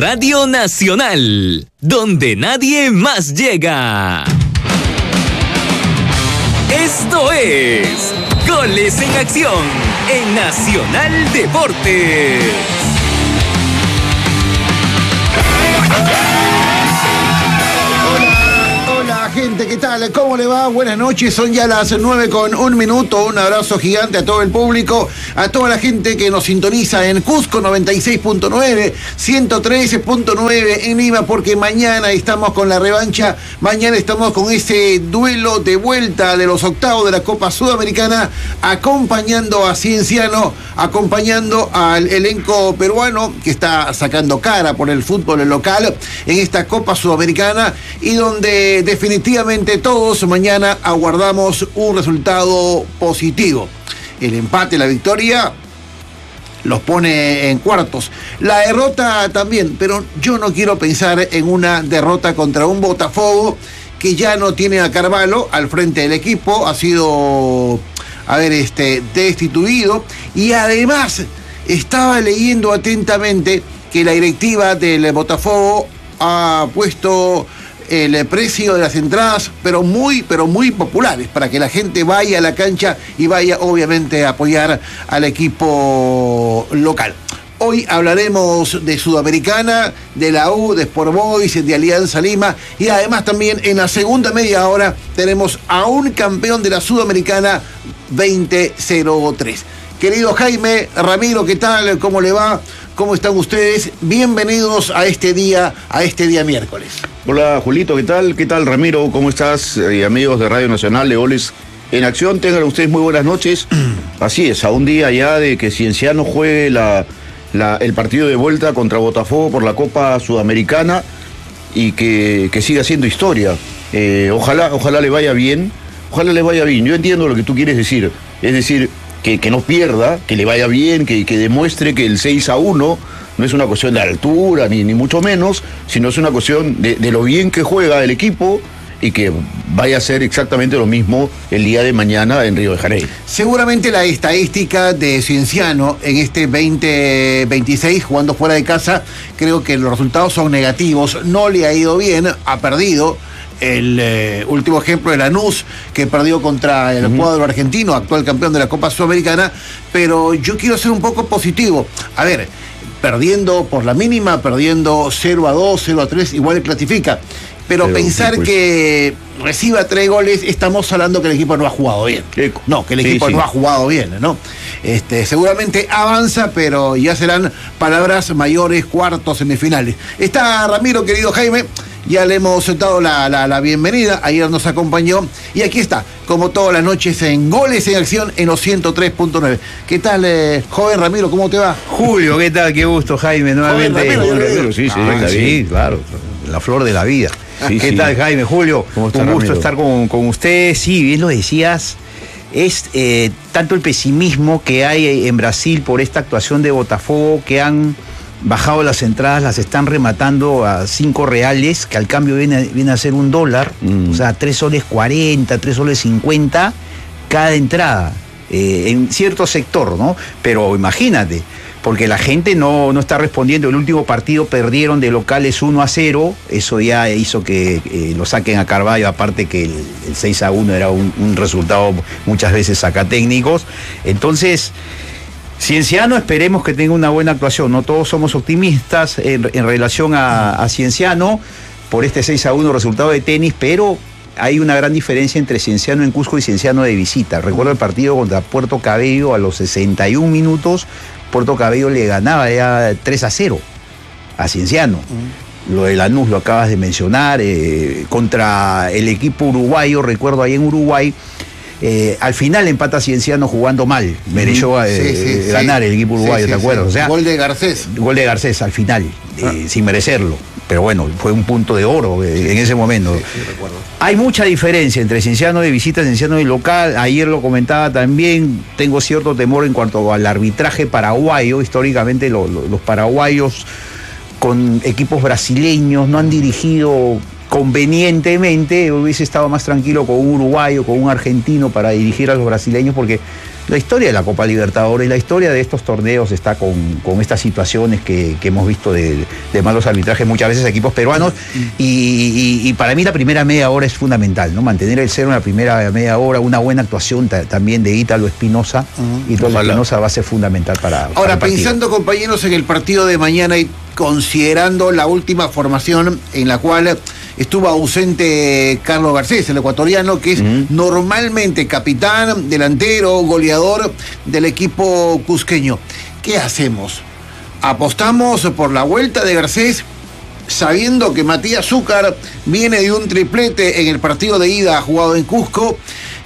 Radio Nacional, donde nadie más llega. Esto es Goles en Acción en Nacional Deportes. Gente, ¿qué tal? ¿Cómo le va? Buenas noches, son ya las 9:01. Un abrazo gigante a todo el público, a toda la gente que nos sintoniza en Cusco 96.9, 113.9 en Lima, porque mañana estamos con la revancha, mañana estamos con ese duelo de vuelta de los octavos de la Copa Sudamericana, acompañando a Cienciano, acompañando al elenco peruano que está sacando cara por el fútbol local en esta Copa Sudamericana, y donde definitivamente todos mañana aguardamos un resultado positivo. El empate, la victoria los pone en cuartos. La derrota también, pero yo no quiero pensar en una derrota contra un Botafogo que ya no tiene a Carvalho al frente del equipo, ha sido, destituido, y además estaba leyendo atentamente que la directiva del Botafogo ha puesto el precio de las entradas, pero muy populares, para que la gente vaya a la cancha y vaya obviamente a apoyar al equipo local. Hoy hablaremos de Sudamericana, de la U, de Sport Boys, de Alianza Lima, y además también en la segunda media hora tenemos a un campeón de la Sudamericana 2003. Querido Jaime, Ramiro, ¿qué tal? ¿Cómo le va? ¿Cómo están ustedes? Bienvenidos a este día miércoles. Hola, Julito, ¿qué tal? ¿Qué tal, Ramiro? ¿Cómo estás? Amigos de Radio Nacional de Goles en Acción, tengan ustedes muy buenas noches. Así es, a un día ya de que Cienciano juegue el partido de vuelta contra Botafogo por la Copa Sudamericana y que siga haciendo historia. Ojalá le vaya bien, Yo entiendo lo que tú quieres decir, es decir, que no pierda, que le vaya bien, que demuestre que el 6-1 no es una cuestión de altura, ni mucho menos, sino es una cuestión de lo bien que juega el equipo y que vaya a ser exactamente lo mismo el día de mañana en Río de Janeiro. Seguramente la estadística de Cienciano en este 2026, jugando fuera de casa, creo que los resultados son negativos, no le ha ido bien, ha perdido. El último ejemplo de Lanús, que perdió contra el cuadro argentino, actual campeón de la Copa Sudamericana, pero yo quiero ser un poco positivo. A ver, perdiendo por la mínima, perdiendo 0-2, 0-3, igual clasifica. Pero pensar que reciba 3 goles, estamos hablando que el equipo no ha jugado bien. No, que el equipo no ha jugado bien, ¿no? Seguramente avanza, pero ya serán palabras mayores, cuartos, semifinales. Está Ramiro, querido Jaime. Ya le hemos dado la bienvenida, ayer nos acompañó y aquí está, como todas las noches en Goles en Acción en los 103.9. ¿Qué tal, joven Ramiro? ¿Cómo te va? Julio, ¿qué tal? Qué gusto, Jaime, nuevamente. Ramiro, sí, claro, la flor de la vida. ¿Qué tal, Jaime? Julio, ¿Cómo está, un gusto Ramiro? estar con usted. Sí, bien lo decías, es tanto el pesimismo que hay en Brasil por esta actuación de Botafogo, que han bajado las entradas, las están rematando a 5 reales, que al cambio viene a ser $1, o sea, 3 soles 40, 3 soles 50 cada entrada, en cierto sector, ¿no? Pero imagínate, porque la gente no está respondiendo. El último partido perdieron de locales 1-0, eso ya hizo que lo saquen a Carvalho, aparte que el 6-1 era un resultado muchas veces sacatécnicos. Entonces, Cienciano, esperemos que tenga una buena actuación. No todos somos optimistas en relación a Cienciano por este 6-1 resultado de tenis, pero hay una gran diferencia entre Cienciano en Cusco y Cienciano de visita. Recuerdo el partido contra Puerto Cabello, a los 61 minutos, Puerto Cabello le ganaba ya 3-0 a Cienciano. Lo de Lanús lo acabas de mencionar, contra el equipo uruguayo, recuerdo ahí en Uruguay, al final empata Cienciano jugando mal, mereció ganar el equipo uruguayo, ¿te acuerdas? O sea, gol de Garcés. Gol de Garcés al final, sin merecerlo. Pero bueno, fue un punto de oro en ese momento. Sí, recuerdo. Hay mucha diferencia entre Cienciano de visita y Cienciano de local. Ayer lo comentaba también, tengo cierto temor en cuanto al arbitraje paraguayo. Históricamente los paraguayos con equipos brasileños no han dirigido convenientemente. Hubiese estado más tranquilo con un uruguayo, con un argentino para dirigir a los brasileños, porque La historia de la Copa Libertadores, la historia de estos torneos está con estas situaciones que hemos visto de malos arbitrajes muchas veces a equipos peruanos, y para mí la primera media hora es fundamental, ¿no? Mantener el cero en la primera media hora, una buena actuación también de Ítalo Espinosa, y Ítalo Espinosa va a ser fundamental para ahora, el partido. pensando, compañeros, en el partido de mañana y considerando la última formación en la cual estuvo ausente Carlos Garcés, el ecuatoriano, que es normalmente capitán, delantero, goleador del equipo cusqueño. ¿Qué hacemos? ¿Apostamos por la vuelta de Garcés, sabiendo que Matías Zúcar viene de un triplete en el partido de ida jugado en Cusco?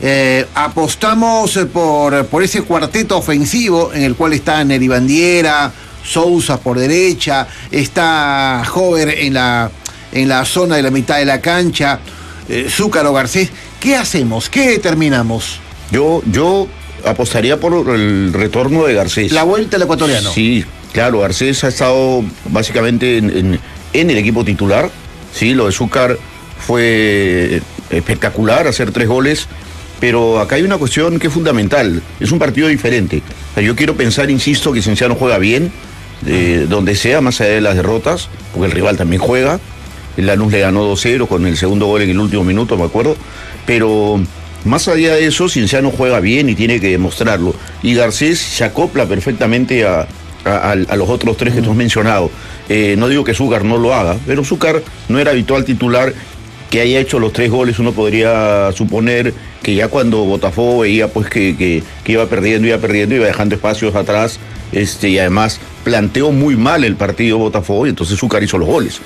¿Apostamos por ese cuarteto ofensivo en el cual está Neri Bandiera, Sousa por derecha, está Hover en la zona de la mitad de la cancha, Zúcar o Garcés? ¿Qué hacemos? ¿Qué determinamos? Yo apostaría por el retorno de Garcés. La vuelta del ecuatoriano. Sí, claro, Garcés ha estado básicamente en el equipo titular. Sí, lo de Zúcar fue espectacular, hacer 3 goles. Pero acá hay una cuestión que es fundamental. Es un partido diferente. O sea, yo quiero pensar, insisto, que Cienciano juega bien, donde sea, más allá de las derrotas, porque el rival también juega. El Lanús le ganó 2-0 con el segundo gol en el último minuto, me acuerdo. Pero más allá de eso, Cienciano juega bien y tiene que demostrarlo. Y Garcés se acopla perfectamente a los otros 3 que tú has mencionado. No digo que Zúcar no lo haga, pero Zúcar no era habitual titular. Que haya hecho los 3 goles, uno podría suponer que ya cuando Botafogo veía pues que iba perdiendo, iba dejando espacios atrás, y además planteó muy mal el partido Botafogo, y entonces Zúcar hizo los goles.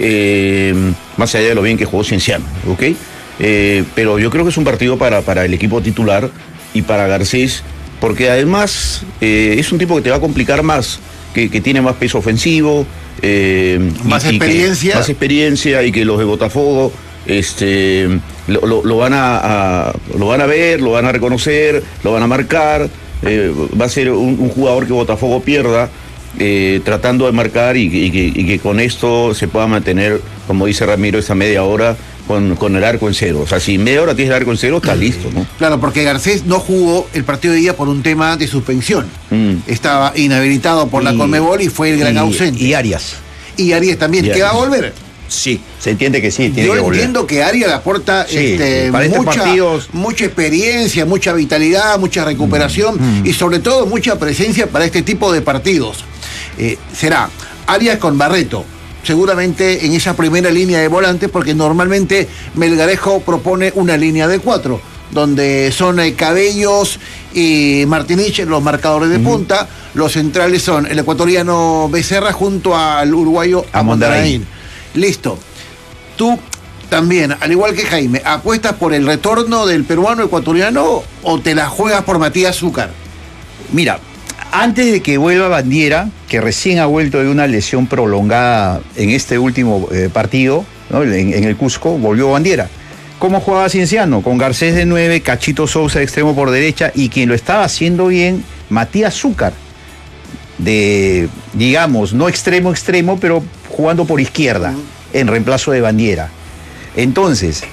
Más allá de lo bien que jugó Cienciano, ¿ok? Pero yo creo que es un partido para el equipo titular y para Garcés, porque además es un tipo que te va a complicar más, que tiene más peso ofensivo, más experiencia. Más experiencia, y que los de Botafogo lo van a ver, lo van a reconocer, lo van a marcar. Va a ser un jugador que Botafogo pierda tratando de marcar, y que con esto se pueda mantener, como dice Ramiro, esa media hora con el arco en cero. O sea, si media hora tienes el arco en cero, está listo, ¿no? Claro, porque Garcés no jugó el partido de día por un tema de suspensión. Estaba inhabilitado por la Conmebol y fue el gran ausente. Y Arias. Y Arias también, ¿que va a volver? Sí, se entiende que sí, tiene Yo que volver. entiendo que Arias le aporta para mucha experiencia, mucha vitalidad, mucha recuperación y sobre todo mucha presencia para este tipo de partidos. Será Arias con Barreto, seguramente en esa primera línea de volantes, porque normalmente Melgarejo propone una línea de 4, donde son Cabellos y Martinich los marcadores de punta. Los centrales son el ecuatoriano Becerra junto al uruguayo Amondaraín. Listo. Tú también, al igual que Jaime, ¿apuestas por el retorno del peruano ecuatoriano o te la juegas por Matías Zúcar? Mira, antes de que vuelva Bandiera, que recién ha vuelto de una lesión prolongada en este último partido, ¿no? en el Cusco, volvió Bandiera. ¿Cómo jugaba Cienciano? Con Garcés de 9, Cachito Sousa de extremo por derecha, y quien lo estaba haciendo bien, Matías Zúcar, de, digamos, no extremo, pero jugando por izquierda, en reemplazo de Bandiera. Entonces,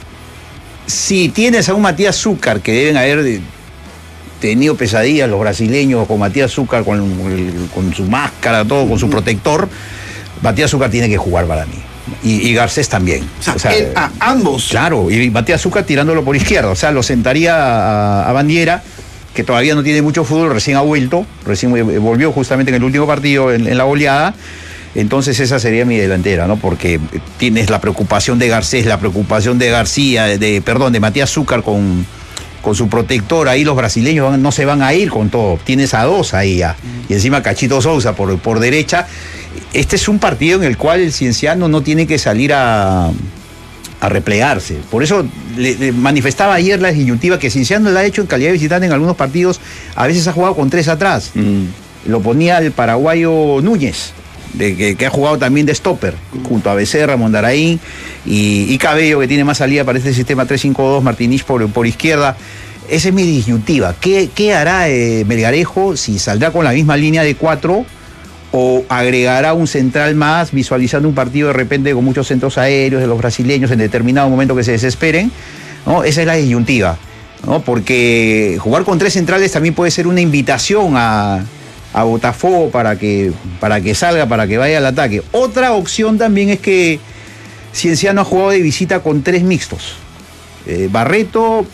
si tienes a un Matías Zúcar, que deben haber tenido pesadillas los brasileños con Matías Zúcar, con su máscara, todo, con su protector, Matías Zúcar tiene que jugar para mí. Y Garcés también. O sea, a ambos. Claro, y Matías Zúcar tirándolo por izquierda. O sea, lo sentaría a Bandiera, que todavía no tiene mucho fútbol, recién ha vuelto, recién volvió justamente en el último partido en la goleada. Entonces esa sería mi delantera, ¿no? Porque tienes la preocupación de Garcés, la preocupación de de Matías Zúcar con su protector. Ahí los brasileños no se van a ir con todo. Tienes a 2 ahí ya. Y encima Cachito Sousa por derecha. Este es un partido en el cual el Cienciano no tiene que salir a replegarse. Por eso le manifestaba ayer la disyuntiva que Cienciano la ha hecho en calidad de visitante en algunos partidos. A veces ha jugado con 3 atrás. Lo ponía el paraguayo Núñez, que ha jugado también de stopper, junto a Becerra, Mondaraín y Cabello, que tiene más salida para este sistema 3-5-2, Martinich por izquierda. Esa es mi disyuntiva. ¿Qué hará Melgarejo? Si saldrá con la misma línea de 4 o agregará un central más, visualizando un partido de repente con muchos centros aéreos de los brasileños en determinado momento que se desesperen, ¿no? Esa es la disyuntiva. ¿no? Porque jugar con 3 centrales también puede ser una invitación a Botafogo para que salga, para que vaya al ataque. Otra opción también es que Cienciano ha jugado de visita con 3 mixtos. Barreto,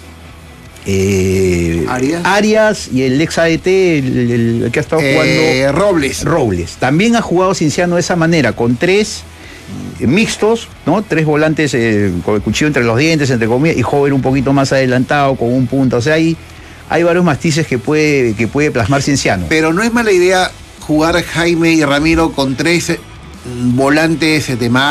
Arias y el ex ADT, el que ha estado jugando. Robles. También ha jugado Cienciano de esa manera, con 3 mixtos, ¿no? 3 volantes con el cuchillo entre los dientes, entre comillas, y Joven un poquito más adelantado, con un punta. O sea, hay varios matices que puede plasmar Cienciano. Pero no es mala idea jugar Jaime y Ramiro con 3 volantes de mar.